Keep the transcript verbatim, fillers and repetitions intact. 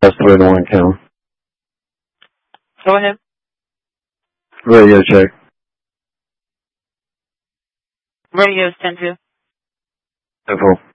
three to one Cam. Go ahead. Radio check. Radio is ten two. Info.